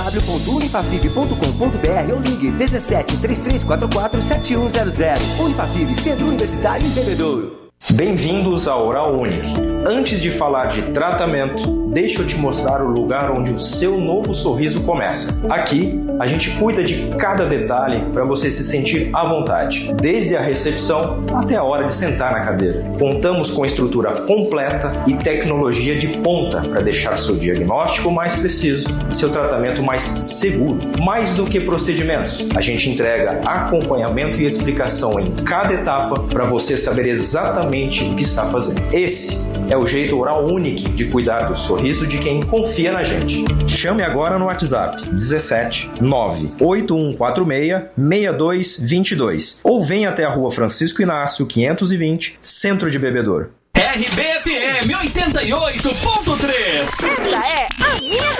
www.unifafib.com.br ou ligue 17 3344 7100. Unifafib, Centro Universitário em Bebedouro. Bem-vindos ao Oral Unique. Antes de falar de tratamento, deixa eu te mostrar o lugar onde o seu novo sorriso começa. Aqui, a gente cuida de cada detalhe para você se sentir à vontade, desde a recepção até a hora de sentar na cadeira. Contamos com estrutura completa e tecnologia de ponta para deixar seu diagnóstico mais preciso e seu tratamento mais seguro. Mais do que procedimentos, a gente entrega acompanhamento e explicação em cada etapa para você saber exatamente o que está fazendo. Esse é o jeito Oral Unique de cuidar do sorriso de quem confia na gente. Chame agora no WhatsApp 17 98146 6222 ou venha até a Rua Francisco Inácio 520, Centro de Bebedouro. RBFM 88.3. Essa é a minha